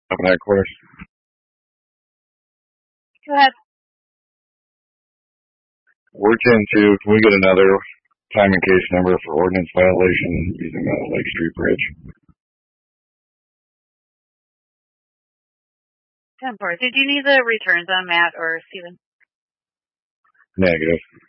Up in headquarters. Go ahead. We're 10-2. Can we get another time and case number for ordinance violation using Lake Street Bridge? 10-4. Did you need the returns on Matt or Steven? Negative.